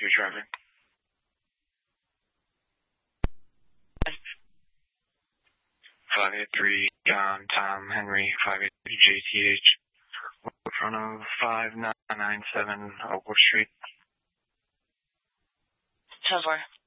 your driver. 583 Tom Henry 583 JTH in front of 5997 Oakwood Street. 10-4.